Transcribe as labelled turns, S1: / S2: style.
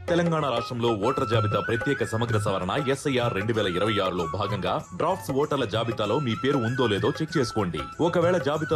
S1: తెలంగాణ రాష్ట్రంలో ఓటర్ల జాబితా ప్రత్యేక సమగ్ర సవరణ SIR 2026లో భాగంగా డ్రాఫ్ట్స్ ఓటర్ల జాబితాలో మీ పేరు ఉందో లేదో చెక్ చేసుకోండి. ఒకవేళ జాబితా